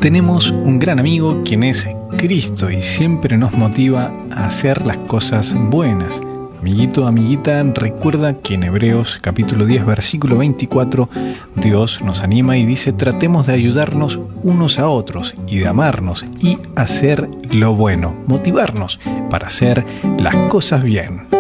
Tenemos un gran amigo quien es Cristo y siempre nos motiva a hacer las cosas buenas. Amiguito, amiguita, recuerda que en Hebreos capítulo 10 versículo 24 Dios nos anima y dice: tratemos de ayudarnos unos a otros y de amarnos y hacer lo bueno, motivarnos para hacer las cosas bien.